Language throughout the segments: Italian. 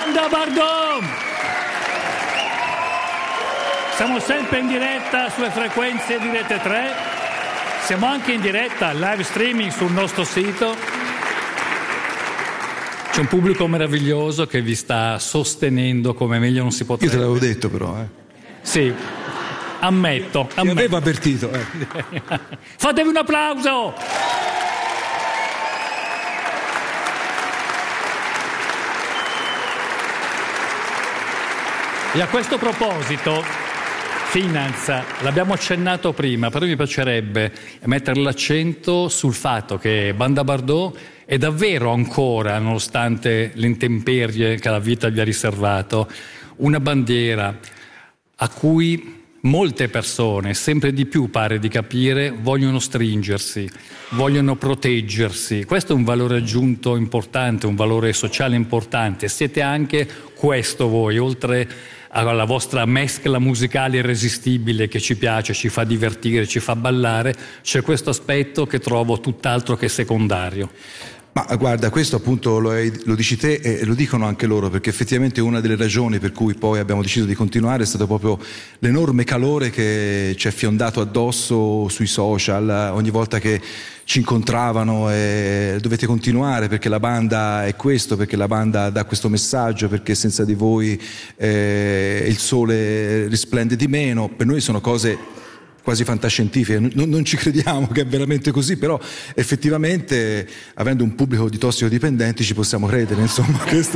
Banda Bardot! Siamo sempre in diretta sulle frequenze di Rete 3, siamo anche in diretta live streaming sul nostro sito. C'è un pubblico meraviglioso che vi sta sostenendo come meglio non si potrebbe. Io te l'avevo detto però. Sì, ammetto. Mi avevo avvertito. Fatevi un applauso! E a questo proposito, Finanza, l'abbiamo accennato prima, però mi piacerebbe mettere l'accento sul fatto che Banda Bardot è davvero ancora, nonostante le intemperie che la vita gli ha riservato, una bandiera a cui molte persone, sempre di più pare di capire, vogliono stringersi, vogliono proteggersi. Questo è un valore aggiunto importante, un valore sociale importante. Siete anche questo voi, oltre alla vostra mescla musicale irresistibile che ci piace, ci fa divertire, ci fa ballare, c'è questo aspetto che trovo tutt'altro che secondario. Ma guarda, questo appunto lo dici te e lo dicono anche loro, perché effettivamente una delle ragioni per cui poi abbiamo deciso di continuare è stato proprio l'enorme calore che ci è fiondato addosso sui social ogni volta che ci incontravano. E dovete continuare perché la banda è questo, perché la banda dà questo messaggio, perché senza di voi il sole risplende di meno. Per noi sono cose quasi fantascientifiche, non ci crediamo che è veramente così, però effettivamente avendo un pubblico di tossicodipendenti ci possiamo credere, insomma. Questo...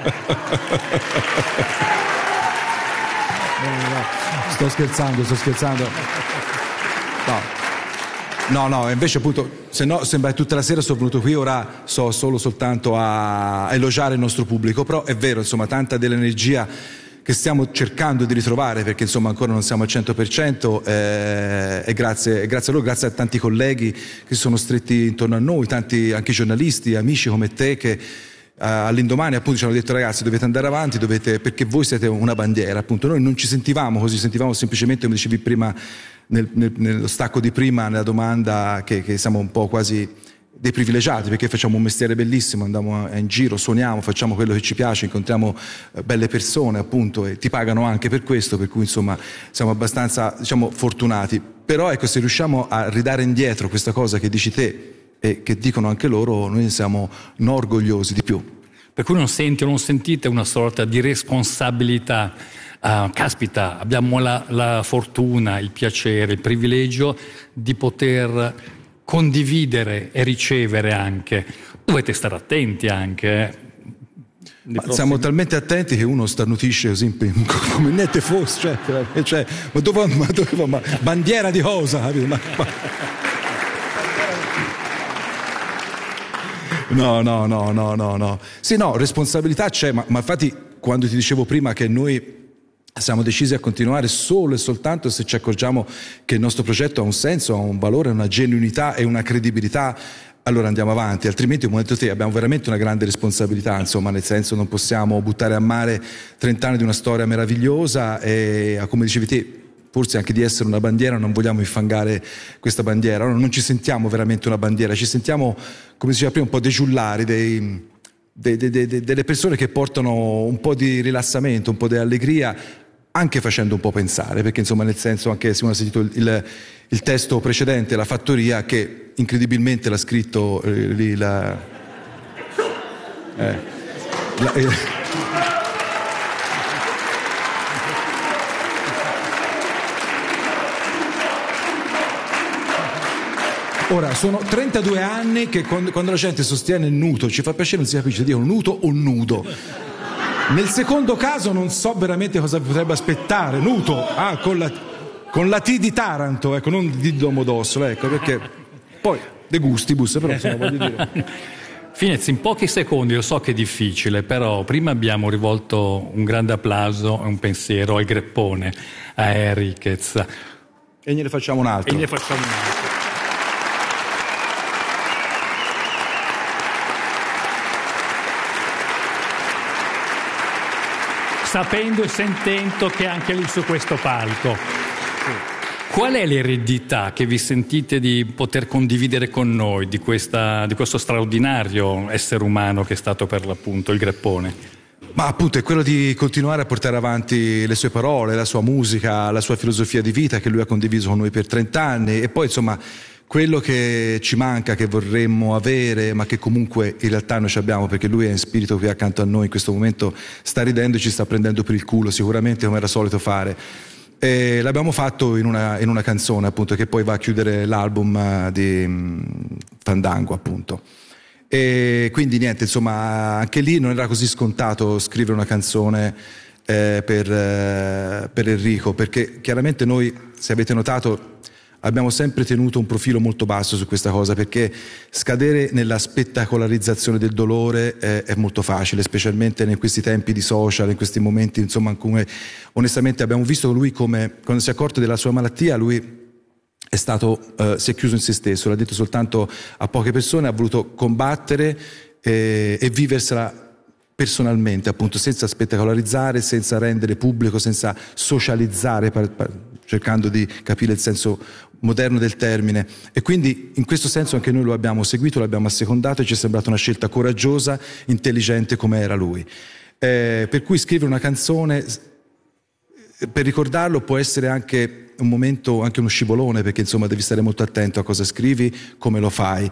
no, sto scherzando. No, invece appunto, se no sembra che tutta la sera sono venuto qui, ora so soltanto a elogiare il nostro pubblico, però è vero, insomma, tanta dell'energia che stiamo cercando di ritrovare, perché insomma ancora non siamo al 100%, e grazie a loro, grazie a tanti colleghi che sono stretti intorno a noi, tanti anche giornalisti, amici come te che all'indomani appunto ci hanno detto: ragazzi, dovete andare avanti, perché voi siete una bandiera. Appunto noi non ci sentivamo così, sentivamo semplicemente, come dicevi prima nello stacco di prima, nella domanda, che siamo un po' quasi dei privilegiati, perché facciamo un mestiere bellissimo, andiamo in giro, suoniamo, facciamo quello che ci piace, incontriamo belle persone appunto, e ti pagano anche per questo, per cui insomma siamo abbastanza, diciamo, fortunati. Però ecco, se riusciamo a ridare indietro questa cosa che dici te e che dicono anche loro, noi siamo non orgogliosi di più. Per cui non sentite una sorta di responsabilità. Caspita, abbiamo la fortuna, il piacere, il privilegio di poter condividere e ricevere anche. Dovete stare attenti anche. Siamo talmente attenti che uno starnutisce così come niente fosse, cioè ma dove bandiera di cosa? No. Sì, no, responsabilità c'è, ma infatti quando ti dicevo prima che noi siamo decisi a continuare solo e soltanto se ci accorgiamo che il nostro progetto ha un senso, ha un valore, una genuinità e una credibilità, allora andiamo avanti. Altrimenti, come hai detto te, abbiamo veramente una grande responsabilità, insomma, nel senso non possiamo buttare a mare 30 anni di una storia meravigliosa e, come dicevi te, forse anche di essere una bandiera, non vogliamo infangare questa bandiera. Allora, non ci sentiamo veramente una bandiera, ci sentiamo, come diceva prima, un po' dei giullari, delle persone che portano un po' di rilassamento, un po' di allegria, anche facendo un po' pensare, perché insomma, nel senso, anche se uno ha sentito il testo precedente, La Fattoria, che incredibilmente l'ha scritto Ora, sono 32 anni che quando la gente sostiene nudo, ci fa piacere, non si capisce se dicono nudo o nudo. Nel secondo caso non so veramente cosa potrebbe aspettare. Nudo, con la T di Taranto, ecco, non di Domodossola, ecco, perché poi de gustibus, però insomma, voglio dire. Finez, in pochi secondi, lo so che è difficile, però prima abbiamo rivolto un grande applauso e un pensiero al Greppone, a Enriquez. E gliene facciamo un altro. Sapendo e sentendo che è anche lì su questo palco. Qual è l'eredità che vi sentite di poter condividere con noi di questo straordinario essere umano che è stato per l'appunto il Greppone? Ma appunto è quello di continuare a portare avanti le sue parole, la sua musica, la sua filosofia di vita che lui ha condiviso con noi per 30 anni e poi insomma quello che ci manca, che vorremmo avere, ma che comunque in realtà noi ci abbiamo, perché lui è in spirito qui accanto a noi in questo momento, sta ridendo e ci sta prendendo per il culo sicuramente come era solito fare. E l'abbiamo fatto in una canzone appunto che poi va a chiudere l'album di Fandango appunto. E quindi niente, insomma anche lì non era così scontato scrivere una canzone per Enrico, perché chiaramente noi, se avete notato, abbiamo sempre tenuto un profilo molto basso su questa cosa, perché scadere nella spettacolarizzazione del dolore è molto facile, specialmente in questi tempi di social, in questi momenti insomma in cui onestamente abbiamo visto lui come, quando si è accorto della sua malattia, lui si è chiuso in se stesso, l'ha detto soltanto a poche persone, ha voluto combattere e viversela personalmente, appunto, senza spettacolarizzare, senza rendere pubblico, senza socializzare, cercando di capire il senso moderno del termine. E quindi in questo senso anche noi lo abbiamo seguito, l'abbiamo assecondato e ci è sembrata una scelta coraggiosa, intelligente come era lui. Per cui scrivere una canzone per ricordarlo può essere anche un momento, anche uno scivolone, perché insomma devi stare molto attento a cosa scrivi, come lo fai.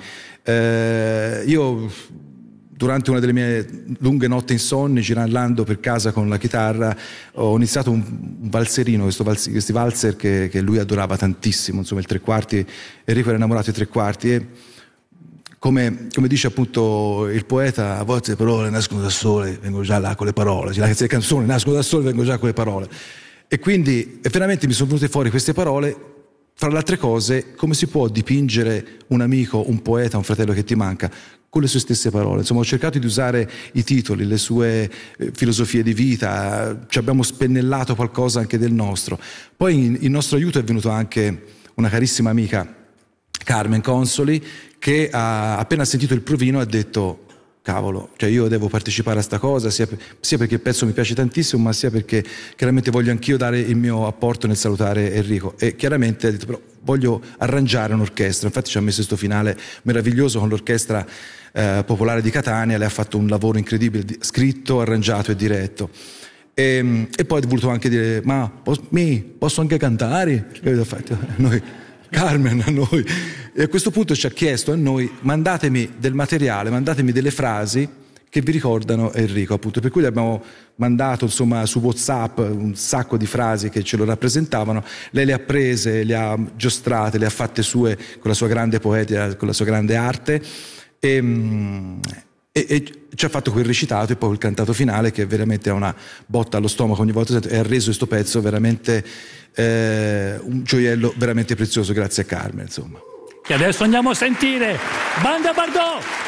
Io durante una delle mie lunghe notti insonni, girando per casa con la chitarra, ho iniziato un valserino, questi valzer che lui adorava tantissimo, insomma il tre quarti, Enrico era innamorato di tre quarti e come dice appunto il poeta, a volte le parole nascono da sole, vengo già là con le parole, le canzoni nascono da sole, vengo già con le parole. E quindi veramente mi sono venute fuori queste parole. Fra le altre cose, come si può dipingere un amico, un poeta, un fratello che ti manca? Con le sue stesse parole. Insomma, ho cercato di usare i titoli, le sue filosofie di vita, ci abbiamo spennellato qualcosa anche del nostro. Poi in nostro aiuto è venuta anche una carissima amica, Carmen Consoli, che ha appena sentito il provino ha detto: cavolo, cioè io devo partecipare a sta cosa, sia perché il pezzo mi piace tantissimo, ma sia perché chiaramente voglio anch'io dare il mio apporto nel salutare Enrico. E chiaramente ha detto: però voglio arrangiare un'orchestra. Infatti ci ha messo questo finale meraviglioso con l'orchestra popolare di Catania. Lei ha fatto un lavoro incredibile, scritto, arrangiato e diretto. E poi ha voluto anche dire: ma posso anche cantare? Noi, Carmen, a noi. E a questo punto ci ha chiesto a noi: mandatemi del materiale, mandatemi delle frasi che vi ricordano Enrico, appunto. Per cui gli abbiamo mandato insomma su WhatsApp un sacco di frasi che ce lo rappresentavano. Lei le ha prese, le ha giostrate, le ha fatte sue con la sua grande poetica, con la sua grande arte e ci ha fatto quel recitato e poi il cantato finale, che veramente è una botta allo stomaco ogni volta, e ha reso questo pezzo veramente un gioiello veramente prezioso, grazie a Carmen, insomma. E adesso andiamo a sentire Banda Bardot.